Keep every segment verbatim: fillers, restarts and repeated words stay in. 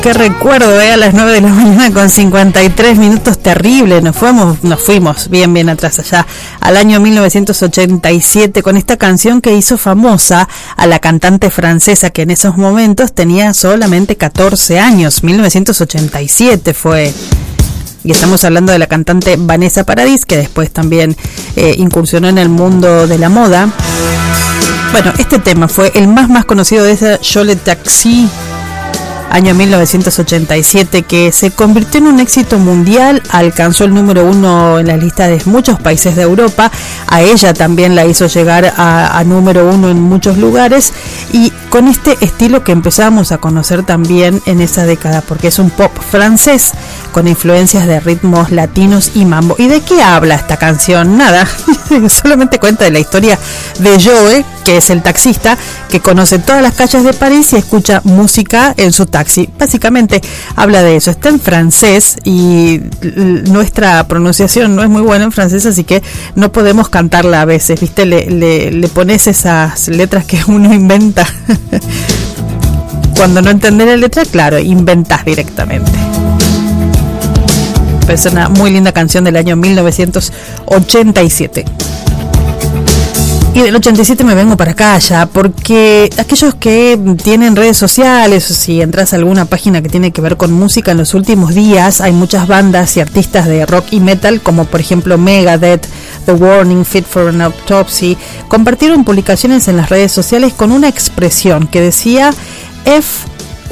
Qué recuerdo, ¿eh? A las nueve de la mañana con cincuenta y tres minutos, terrible. Nos fuimos, nos fuimos bien, bien atrás allá, al año mil novecientos ochenta y siete, con esta canción que hizo famosa a la cantante francesa que en esos momentos tenía solamente catorce años. mil novecientos ochenta y siete fue. Y estamos hablando de la cantante Vanessa Paradis, que después también eh, incursionó en el mundo de la moda. Bueno, este tema fue el más más conocido de esa Je le Taxi, año mil novecientos ochenta y siete, que se convirtió en un éxito mundial, alcanzó el número uno en las listas de muchos países de Europa, a ella también la hizo llegar a, a número uno en muchos lugares, y con este estilo que empezamos a conocer también en esa década, porque es un pop francés con influencias de ritmos latinos y mambo. ¿Y de qué habla esta canción? Nada, solamente cuenta de la historia de Joe, que es el taxista que conoce todas las calles de París y escucha música en su taxi. Básicamente habla de eso. Está en francés y nuestra pronunciación no es muy buena en francés, así que no podemos cantarla a veces, ¿viste? Le, le, le pones esas letras que uno inventa. Cuando no entendés la letra, claro, inventás directamente. Pero es una muy linda canción del año mil novecientos ochenta y siete. Y del ochenta y siete me vengo para acá ya, porque aquellos que tienen redes sociales, o si entras a alguna página que tiene que ver con música, en los últimos días hay muchas bandas y artistas de rock y metal, como por ejemplo Megadeth, The Warning, Fit for an Autopsy, compartieron publicaciones en las redes sociales con una expresión que decía F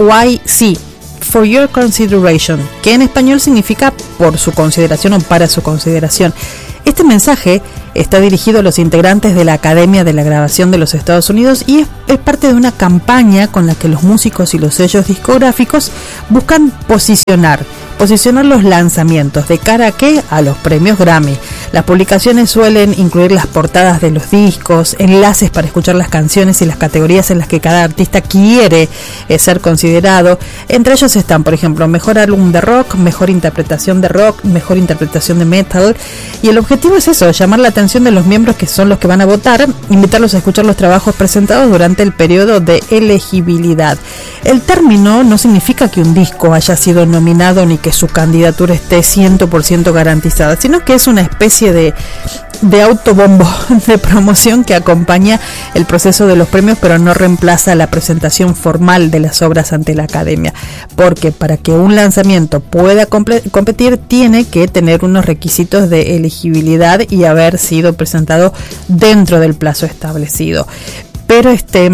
Y C, For Your Consideration, que en español significa por su consideración o para su consideración. Este mensaje está dirigido a los integrantes de la Academia de la Grabación de los Estados Unidos y es, es parte de una campaña con la que los músicos y los sellos discográficos buscan posicionar, posicionar los lanzamientos de cara a ¿qué? A los premios Grammy. Las publicaciones suelen incluir las portadas de los discos, enlaces para escuchar las canciones y las categorías en las que cada artista quiere eh, ser considerado. Entre ellos están, por ejemplo, mejor álbum de rock, mejor interpretación de rock, mejor interpretación de metal. Y el objetivo es eso, llamar la atención de los miembros que son los que van a votar, invitarlos a escuchar los trabajos presentados durante el periodo de elegibilidad. El término no significa que un disco haya sido nominado ni que su candidatura esté cien por ciento garantizada, sino que es una especie de, de autobombo de promoción que acompaña el proceso de los premios, pero no reemplaza la presentación formal de las obras ante la Academia, porque para que un lanzamiento pueda comp- competir tiene que tener unos requisitos de elegibilidad y haber sido presentado dentro del plazo establecido. Pero este...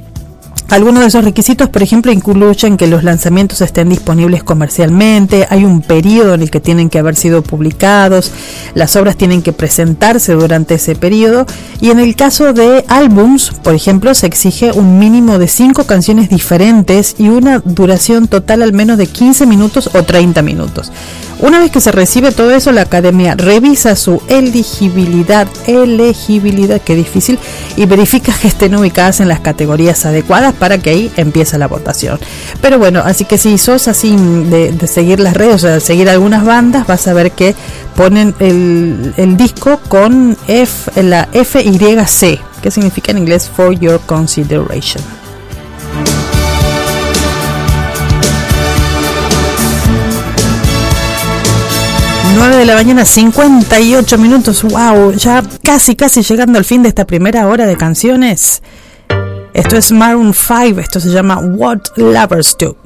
algunos de esos requisitos, por ejemplo, incluyen que los lanzamientos estén disponibles comercialmente, hay un periodo en el que tienen que haber sido publicados, las obras tienen que presentarse durante ese periodo, y en el caso de álbums, por ejemplo, se exige un mínimo de cinco canciones diferentes y una duración total al menos de quince minutos o treinta minutos. Una vez que se recibe todo eso, la Academia revisa su elegibilidad, elegibilidad, qué difícil, y verifica que estén ubicadas en las categorías adecuadas para que ahí empiece la votación. Pero bueno, así que si sos así de, de seguir las redes, o sea, de seguir algunas bandas, vas a ver que ponen el, el disco con F, la F Y C, que significa en inglés For Your Consideration. nueve de la mañana, cincuenta y ocho minutos. Wow, ya casi casi llegando al fin de esta primera hora de canciones. Esto es Maroon five, esto se llama What Lovers Do.